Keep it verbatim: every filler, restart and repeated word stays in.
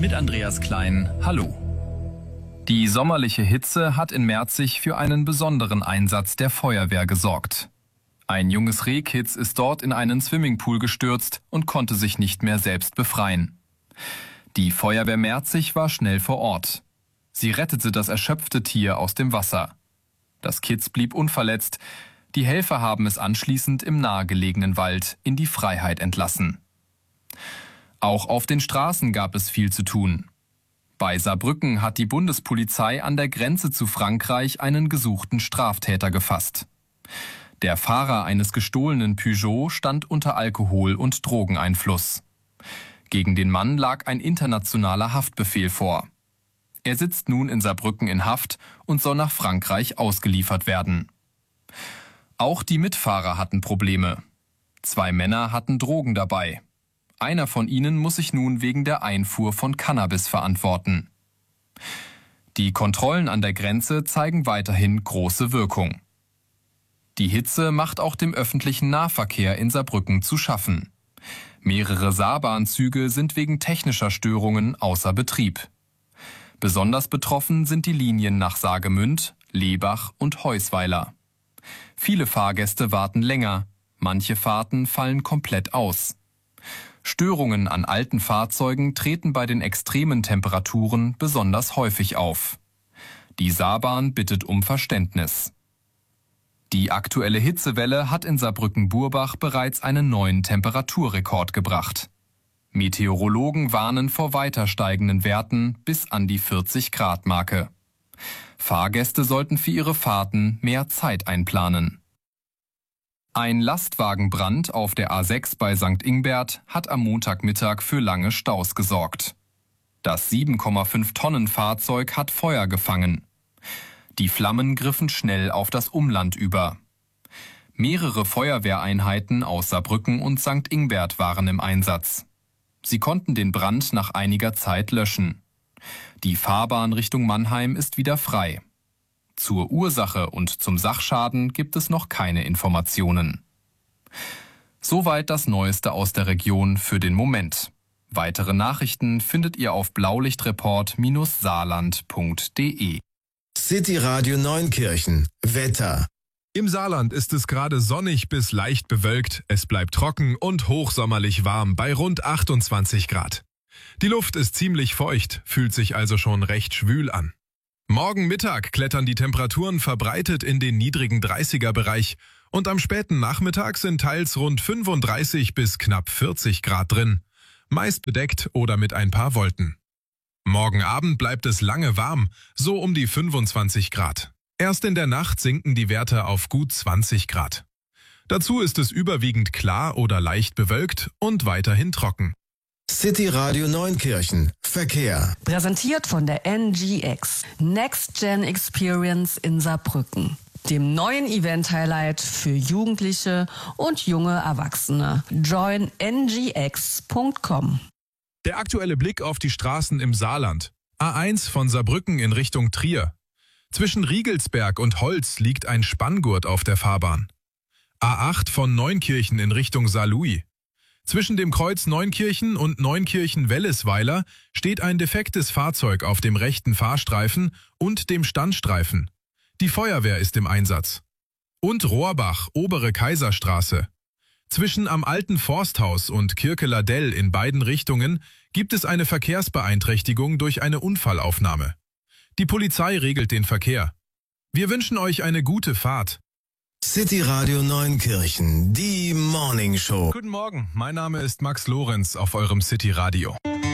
mit Andreas Klein. Hallo. Die sommerliche Hitze hat in Merzig für einen besonderen Einsatz der Feuerwehr gesorgt. Ein junges Rehkitz ist dort in einen Swimmingpool gestürzt und konnte sich nicht mehr selbst befreien. Die Feuerwehr Merzig war schnell vor Ort. Sie rettete das erschöpfte Tier aus dem Wasser. Das Kitz blieb unverletzt. Die Helfer haben es anschließend im nahegelegenen Wald in die Freiheit entlassen. Auch auf den Straßen gab es viel zu tun. Bei Saarbrücken hat die Bundespolizei an der Grenze zu Frankreich einen gesuchten Straftäter gefasst. Der Fahrer eines gestohlenen Peugeot stand unter Alkohol- und Drogeneinfluss. Gegen den Mann lag ein internationaler Haftbefehl vor. Er sitzt nun in Saarbrücken in Haft und soll nach Frankreich ausgeliefert werden. Auch die Mitfahrer hatten Probleme. Zwei Männer hatten Drogen dabei. Einer von ihnen muss sich nun wegen der Einfuhr von Cannabis verantworten. Die Kontrollen an der Grenze zeigen weiterhin große Wirkung. Die Hitze macht auch dem öffentlichen Nahverkehr in Saarbrücken zu schaffen. Mehrere Saarbahnzüge sind wegen technischer Störungen außer Betrieb. Besonders betroffen sind die Linien nach Saargemünd, Lebach und Heusweiler. Viele Fahrgäste warten länger, manche Fahrten fallen komplett aus. Störungen an alten Fahrzeugen treten bei den extremen Temperaturen besonders häufig auf. Die Saarbahn bittet um Verständnis. Die aktuelle Hitzewelle hat in Saarbrücken-Burbach bereits einen neuen Temperaturrekord gebracht. Meteorologen warnen vor weiter steigenden Werten bis an die vierzig Grad Marke. Fahrgäste sollten für ihre Fahrten mehr Zeit einplanen. Ein Lastwagenbrand auf der A sechs bei Sankt Ingbert hat am Montagmittag für lange Staus gesorgt. Das sieben Komma fünf Tonnen Fahrzeug hat Feuer gefangen. Die Flammen griffen schnell auf das Umland über. Mehrere Feuerwehreinheiten aus Saarbrücken und Sankt Ingbert waren im Einsatz. Sie konnten den Brand nach einiger Zeit löschen. Die Fahrbahn Richtung Mannheim ist wieder frei. Zur Ursache und zum Sachschaden gibt es noch keine Informationen. Soweit das Neueste aus der Region für den Moment. Weitere Nachrichten findet ihr auf blaulichtreport Bindestrich saarland Punkt de. City Radio Neunkirchen. Wetter. Im Saarland ist es gerade sonnig bis leicht bewölkt. Es bleibt trocken und hochsommerlich warm bei rund achtundzwanzig Grad. Die Luft ist ziemlich feucht, fühlt sich also schon recht schwül an. Morgen Mittag klettern die Temperaturen verbreitet in den niedrigen dreißiger-Bereich und am späten Nachmittag sind teils rund fünfunddreißig bis knapp vierzig Grad drin, meist bedeckt oder mit ein paar Wolken. Morgen Abend bleibt es lange warm, so um die fünfundzwanzig Grad. Erst in der Nacht sinken die Werte auf gut zwanzig Grad. Dazu ist es überwiegend klar oder leicht bewölkt und weiterhin trocken. City Radio Neunkirchen. Verkehr. Präsentiert von der N G X. Next Gen Experience in Saarbrücken. Dem neuen Event-Highlight für Jugendliche und junge Erwachsene. join n g x punkt com. Der aktuelle Blick auf die Straßen im Saarland. A eins von Saarbrücken in Richtung Trier. Zwischen Riegelsberg und Holz liegt ein Spanngurt auf der Fahrbahn. A acht von Neunkirchen in Richtung Saarlouis. Zwischen dem Kreuz Neunkirchen und Neunkirchen-Wellesweiler steht ein defektes Fahrzeug auf dem rechten Fahrstreifen und dem Standstreifen. Die Feuerwehr ist im Einsatz. Und Rohrbach, obere Kaiserstraße. Zwischen am Alten Forsthaus und Kirke-Ladell in beiden Richtungen gibt es eine Verkehrsbeeinträchtigung durch eine Unfallaufnahme. Die Polizei regelt den Verkehr. Wir wünschen euch eine gute Fahrt. City Radio Neunkirchen, die Morning Show. Guten Morgen, mein Name ist Max Lorenz auf eurem City Radio.